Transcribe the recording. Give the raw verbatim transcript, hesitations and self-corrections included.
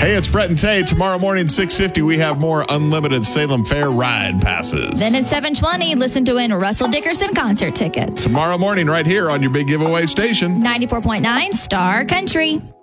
Hey, it's Brett and Tay. Tomorrow morning, six fifty, we have more unlimited Salem Fair ride passes. Then at seven twenty, listen to win Russell Dickerson concert tickets. Tomorrow morning, right here on your big giveaway station. ninety-four point nine Star Country.